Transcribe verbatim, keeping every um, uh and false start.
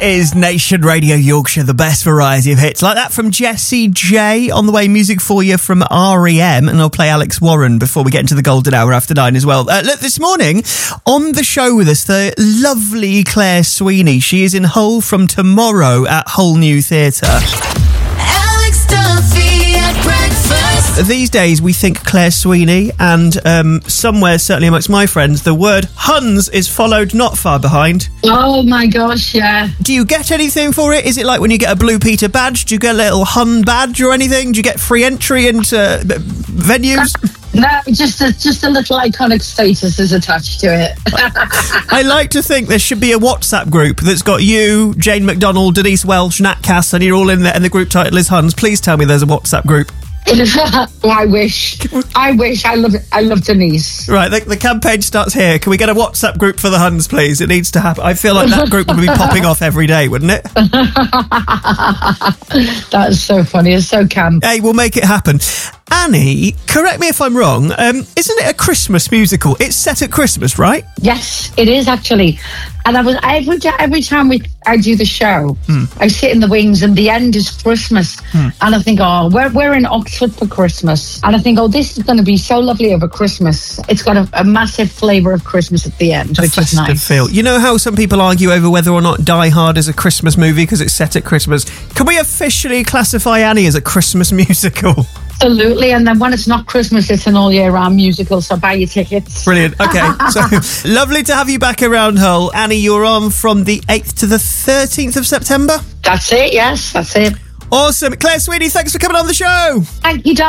is Nation Radio Yorkshire, the best variety of hits. Like that from Jessie J. On the way, music for you from R E M, and I'll play Alex Warren before we get into the golden hour after nine as well. Uh, look, this morning, on the show with us, the lovely Claire Sweeney. She is in Hull from tomorrow at Hull New Theatre. Alex Duffy at breakfast. These days, we think Claire Sweeney, and um, somewhere, certainly amongst my friends, the word Huns is followed not far behind. Oh my gosh, yeah. Do you get anything for it? Is it like when you get a Blue Peter badge? Do you get a little Hun badge or anything? Do you get free entry into uh, venues? No, just a, just a little iconic status is attached to it. I like to think there should be a WhatsApp group that's got you, Jane McDonald, Denise Welsh, Nat Cass, and you're all in there, and the group title is Huns. Please tell me there's a WhatsApp group. I wish. I wish. I love it. I love Denise. Right, the, the campaign starts here. Can we get a WhatsApp group for the Huns, please? It needs to happen. I feel like that group would be popping off every day, wouldn't it? That is so funny. It's so camp. Hey, we'll make it happen. Annie, correct me if I'm wrong, um, isn't it a Christmas musical? It's set at Christmas, right? Yes, it is actually. And I was every every time we I do the show, hmm. I sit in the wings, and the end is Christmas, hmm. and I think, oh, we're we're in Oxford for Christmas, and I think, oh, this is going to be so lovely over Christmas. It's got a, a massive flavour of Christmas at the end, a which is nice. Feel. You know how some people argue over whether or not Die Hard is a Christmas movie because it's set at Christmas? Can we officially classify Annie as a Christmas musical? Absolutely, and then when it's not Christmas, it's an all-year-round musical, so buy your tickets. Brilliant. Okay, so lovely to have you back around Hull. Annie, you're on from the eighth to the thirteenth of September? That's it, yes, that's it. Awesome. Claire Sweeney, thanks for coming on the show. Thank you, Dad.